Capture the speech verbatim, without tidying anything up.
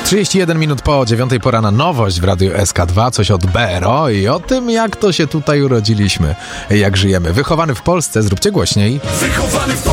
trzydzieści jeden minut po dziewiątej, pora na nowość w Radiu S K dwa, coś od B R O i o tym, jak to się tutaj urodziliśmy, jak żyjemy. Wychowany w Polsce, zróbcie głośniej. Wychowany w